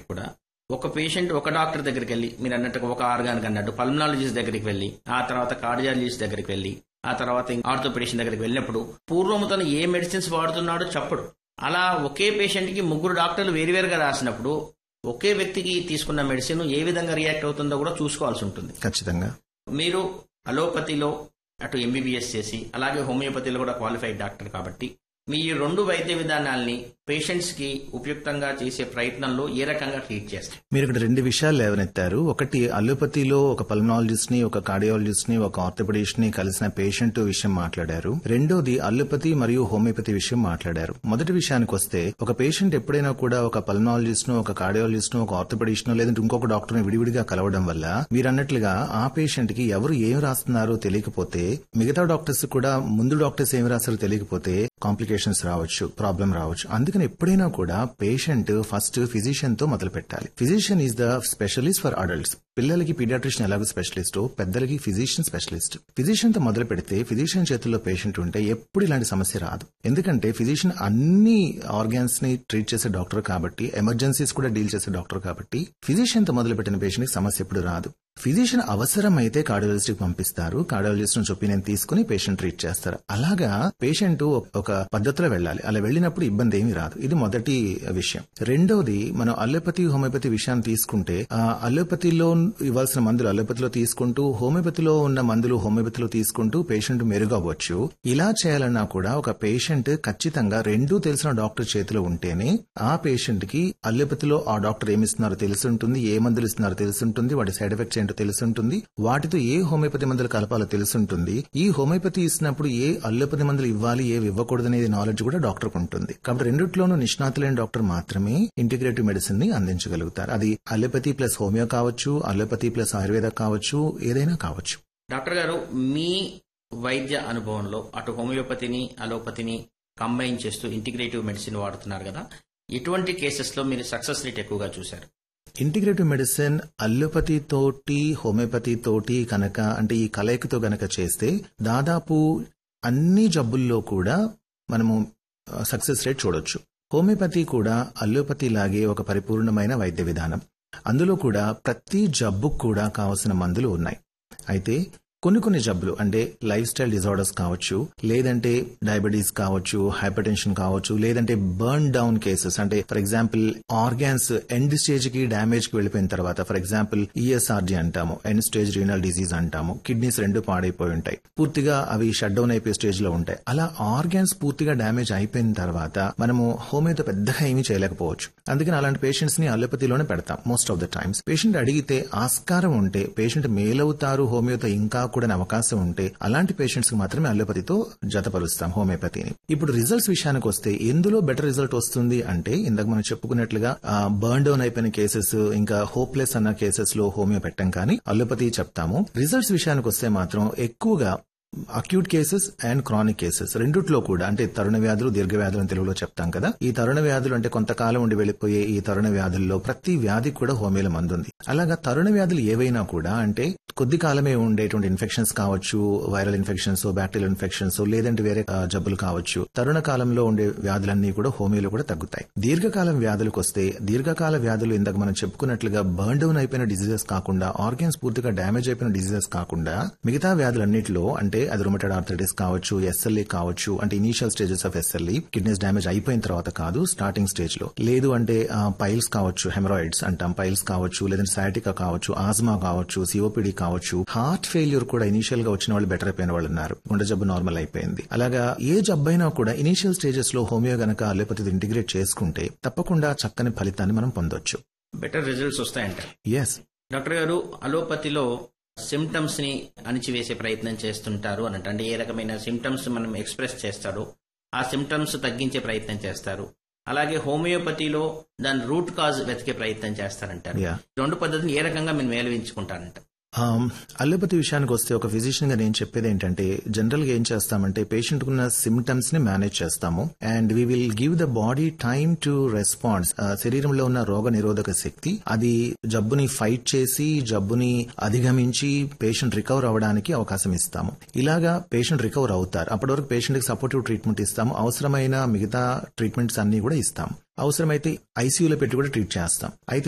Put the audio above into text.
కూడా ఒక పేషెంట్ ఒక డాక్టర్ దగ్గరికి వెళ్ళి, మీరు అన్నట్టుగా ఒక ఆర్గాన్ అన్నట్టు పల్మనాలజిస్ట్ దగ్గరికి వెళ్ళి, ఆ తర్వాత కార్డియాలజిస్ట్ దగ్గరికి వెళ్ళి, ఆ తర్వాత ఆర్థోపెడిషన్ దగ్గరికి వెళ్ళినప్పుడు పూర్వం తను ఏ మెడిసిన్స్ వాడుతున్నాడో చెప్పడు. అలా ఒకే పేషెంట్ కి ముగ్గురు డాక్టర్లు వేరువేరుగా రాసినప్పుడు ఒకే వ్యక్తికి తీసుకున్న మెడిసిన్ ఏ విధంగా రియాక్ట్ అవుతుందో కూడా చూసుకోవాల్సి ఉంటుంది. ఖచ్చితంగా. మీరు అలోపతిలో అటు ఎంబీబీఎస్ చేసి అలాగే హోమియోపతిలో కూడా క్వాలిఫైడ్ డాక్టర్ కాబట్టి మీ ఈ రెండు వైద్య విధానాల్ని పేషెంట్స్ కి ఉపయుక్తంగా చేసే ప్రయత్నంలో ఏ రకంగా ట్రీట్ చేస్తారు? మీరు ఇక్కడ రెండు విషయాలు లేవనెత్తారు. ఒకటి, అలోపతిలో ఒక పల్మనాలజిస్ట్ ని, ఒక కార్డియాలజిస్ట్ ని, ఒక ఆర్థోపెడిస్ట్ ని కలిసిన పేషెంట్ విషయం మాట్లాడారు. రెండోది అలోపతి మరియు హోమియోపతి విషయం మాట్లాడారు. మొదటి విషయానికి వస్తే, ఒక పేషెంట్ ఎప్పుడైనా కూడా ఒక పల్మనాలజిస్ట్ ను, ఒక కార్డియాలజిస్ట్ ను, ఒక ఆర్థోపెడిస్ట్ ను లేదంటే ఇంకొక డాక్టర్ ని విడివిడిగా కలవడం వల్ల మీరు అన్నట్లుగా ఆ పేషెంట్ కి ఎవరు ఏం రాస్తున్నారో తెలియకపోతే, మిగతా డాక్టర్స్ కూడా ముందు డాక్టర్స్ ఏం రాస్తారో తెలియకపోతే కాంప్లికేషన్స్ రావచ్చు, ప్రాబ్లం రావచ్చు. అందుకని ఎప్పుడైనా కూడా పేషెంట్ ఫస్ట్ ఫిజిషియన్ తో మొదలు పెట్టాలి. Physician is the specialist for adults. పిల్లలకి పీడియాట్రిషియన్ ఎలాగో స్పెషలిస్టో, పెద్దలకి ఫిజిషియన్ స్పెషలిస్ట్. ఫిజిషియన్ తో మొదలు పెడితే ఫిజిషియన్ చేతుల్లో పేషెంట్ ఉంటే ఎప్పుడు ఇలాంటి సమస్య రాదు. ఎందుకంటే ఫిజిషియన్ అన్ని ఆర్గాన్స్ ని ట్రీట్ చేసే డాక్టర్ కాబట్టి, ఎమర్జెన్సీస్ కూడా డీల్ చేసే డాక్టర్ కాబట్టి ఫిజిషియన్ తో మొదలు పెట్టిన పేషెంట్ కి సమస్య ఎప్పుడు రాదు. ఫిజిషియన్ అవసరమైతే కార్డియాలజిస్ట్ కి పంపిస్తారు. కార్డియాలజిస్ట్ నుంచి ఒపీనియన్ తీసుకుని పేషెంట్ ట్రీట్ చేస్తారు. అలాగా పేషెంట్ ఒక పద్ధతిలో వెళ్ళాలి. అలా వెళ్ళినప్పుడు ఇబ్బంది ఏమీ రాదు. ఇది మొదటి విషయం. రెండోది, మనం అలోపతి హోమియోపతి విషయాన్ని తీసుకుంటే అలోపతిలో ఇవ్వాల్సిన మందులు అలోపతిలో తీసుకుంటూ, హోమియోపతిలో ఉన్న మందులు హోమియోపతిలో తీసుకుంటూ పేషెంట్ మెరుగవచ్చు. ఇలా చేయాలన్నా కూడా ఒక పేషెంట్ ఖచ్చితంగా రెండూ తెలిసిన డాక్టర్ చేతిలో ఉంటేనే ఆ పేషెంట్ కి అలోపతిలో ఆ డాక్టర్ ఏమిస్తున్నారో తెలుసుంటుంది, ఏ మందులు ఇస్తున్నారో తెలుసుంటుంది, వాటి సైడ్ ఎఫెక్ట్స్ ఏంటో తెలుసుంటుంది, వాటితో ఏ హోమియోపతి మందులు కలపాలో తెలుసుంటుంది. ఈ హోమియోపతి ఇచ్చినప్పుడు ఏ అల్లోపతి మందులు ఇవ్వాలి, ఏవి ఇవ్వకూడదనేది నాలెడ్జ్ కూడా డాక్టర్కు ఉంటుంది. కాబట్టి రెండిట్లోనూ నిష్ణాతులైన డాక్టర్ మాత్రమే ఇంటిగ్రేటివ్ మెడిసిన్ ని అందించగలుగుతారు. అది అల్లోపతి ప్లస్ హోమియో కావచ్చు, అల్లోపతి ప్లస్ ఆయుర్వేద కావచ్చు, ఏదైనా కావచ్చు. డాక్టర్ గారు, మీ వైద్య అనుభవంలో అటు హోమియోపతిని అలోపతిని కంబైన్ చేస్తూ ఇంటిగ్రేటివ్ మెడిసిన్ వాడుతున్నారు కదా, ఎటువంటి కేసెస్ లో మీరు సక్సెస్ రేట్ ఎక్కువగా చూశారు? ఇంటిగ్రేటివ్ మెడిసిన్ అల్లోపతి తోటి హోమియోపతి తోటి కనుక, అంటే ఈ కలయికతో గనక చేస్తే దాదాపు అన్ని జబ్బుల్లో కూడా మనము సక్సెస్ రేట్ చూడొచ్చు. హోమియోపతి కూడా అల్లోపతి లాగే ఒక పరిపూర్ణమైన వైద్య విధానం. అందులో కూడా ప్రతి జబ్బుకు కూడా కావలసిన మందులు ఉన్నాయి. అయితే కొన్ని జబ్బులు అంటే లైఫ్ స్టైల్ డిజార్డర్స్ కావచ్చు, లేదంటే డయాబెటీస్ కావచ్చు, హైపర్ టెన్షన్ కావచ్చు, లేదంటే బర్న్ డౌన్ కేసెస్ అంటే for example organs end stage కి డ్యామేజ్ కి వెళ్లిపోయిన తర్వాత, ఫర్ ఎగ్జాంపుల్ ఈఎస్ఆర్డి అంటాము, ఎండ్ స్టేజ్ రీనల్ డిజీజ్ అంటాము. కిడ్నీస్ రెండు పాడైపోయి ఉంటాయి, పూర్తిగా అవి షట్ డౌన్ అయిపోయే స్టేజ్ లో ఉంటాయి. అలా ఆర్గాన్స్ పూర్తిగా డ్యామేజ్ అయిపోయిన తర్వాత మనము హోమియోతో పెద్దగా ఏమీ చేయలేకపోవచ్చు. అందుకని అలాంటి పేషెంట్స్ ని అల్లోపతిలోనే పెడతాం most of the times. Patient అడిగితే ఆస్కారం ఉంటే, పేషెంట్ మేలవుతారు హోమియోతో ఇంకా కూడా అవకాశం ఉంటే, అలాంటి పేషెంట్స్ కి మాత్రమే అల్లోపతితో జతపరుస్తాం హోమియోపతిని. ఇప్పుడు రిజల్ట్స్ విషయానికి వస్తే ఎందులో బెటర్ రిజల్ట్ వస్తుంది అంటే, ఇందాక మనం చెప్పుకున్నట్లుగా బర్న్ డౌన్ అయిపోయిన కేసెస్, ఇంకా హోప్లెస్ అన్న కేసెస్ లో హోమియో పెట్టం, కానీ అల్లోపతి చెప్తాము. రిజల్ట్స్ విషయానికి వస్తే మాత్రం ఎక్కువగా acute cases and chronic cases రెండిట్లో కూడా, అంటే తరుణ వ్యాధులు, దీర్ఘ వ్యాధులు అని తెలుగులో చెప్తాం కదా. ఈ తరుణ వ్యాధులు అంటే కొంతకాలం ఉండి వెళ్లిపోయే ఈ తరుణ వ్యాధుల్లో ప్రతి వ్యాధికి కూడా హోమియోలో మందు ఉంది. అలాగా తరుణ వ్యాధులు ఏవైనా కూడా, అంటే కొద్ది కాలమే ఉండేటువంటి ఇన్ఫెక్షన్స్ కావచ్చు, వైరల్ ఇన్ఫెక్షన్స్, బ్యాక్టీరియల్ ఇన్ఫెక్షన్స్, లేదంటే వేరే జబ్బులు కావచ్చు, తరుణ కాలంలో ఉండే వ్యాధులన్నీ కూడా హోమియోలో కూడా తగ్గుతాయి. దీర్ఘకాలం వ్యాధులకు వస్తే, దీర్ఘకాల వ్యాధులు ఇందాక మనం చెప్పుకున్నట్లుగా బర్న్ డౌన్ అయిపోయిన డిజీజెస్ కాకుండా, ఆర్గాన్స్ పూర్తిగా డ్యామేజ్ అయిపోయిన డిజీజెస్ కాకుండా, మిగతా వ్యాధులన్నింటిలో, అంటే అది రుమటైడ్ ఆర్థరైటిస్ కావచ్చు, ఎస్ఎల్ఈ కావచ్చు, అంటే initial stages of SLE, kidneys damage అయిపోయిన తర్వాత కాదు, స్టార్టింగ్ స్టేజ్ లో. లేదు అంటే పైల్స్ కావచ్చు, హెమరాయిడ్స్ అంటాం, పైల్స్ కావచ్చు, లేదంటే సయాటికా కావచ్చు, ఆస్మా కావచ్చు, సిఓపిడి కావచ్చు, హార్ట్ ఫెయిల్యూర్ కూడా ఇనీషియల్ గా వచ్చిన వాళ్ళు బెటర్ అయిపోయిన వాళ్ళు ఉన్నారు, గుండె జబ్బు నార్మల్ అయిపోయింది. అలాగా ఏ జబ్బైనా కూడా ఇనీషియల్ స్టేజెస్ లో హోమియో గనక అల్లోపతి ఇంటిగ్రేట్ చేసుకుంటే తప్పకుండా చక్కని ఫలితాన్ని మనం పొందొచ్చు, బెటర్ రిజల్ట్స్ వస్తాయంట. ఎస్ డాక్టర్ గారు, అలోపతిలో సిమ్టమ్స్ ని అణిచివేసే ప్రయత్నం చేస్తుంటారు అని అంటే ఏ రకమైన సిమ్టమ్స్ మనం ఎక్స్ప్రెస్ చేస్తాడో ఆ సిమ్టమ్స్ తగ్గించే ప్రయత్నం చేస్తారు. అలాగే హోమియోపతిలో దాని రూట్ కాజ్ వెతికే ప్రయత్నం చేస్తారంటారు. రెండు పద్ధతిని ఏ రకంగా మీరు మేలవించుకుంటారంట? అల్లోపతి విషయానికి వస్తే ఒక ఫిజిషియన్ గా నేను చెప్పేది ఏంటంటే, జనరల్ గా ఏం చేస్తామంటే పేషెంట్ కున్న సిమ్టమ్స్ ని మేనేజ్ చేస్తాము and we will give the body time to response. శరీరంలో ఉన్న రోగ నిరోధక శక్తి అది జబ్బుని ఫైట్ చేసి, జబ్బుని అధిగమించి పేషెంట్ రికవర్ అవ్వడానికి అవకాశం ఇస్తాము. ఇలాగా పేషెంట్ రికవర్ అవుతారు. అప్పటి వరకు పేషెంట్ కి సపోర్టివ్ ట్రీట్మెంట్ ఇస్తాము, అవసరమైన మిగతా ట్రీట్మెంట్స్ అన్ని కూడా ఇస్తాము. అవసరమైతే ఐసీయూలో పెట్టి కూడా ట్రీట్ చేస్తాం. అయితే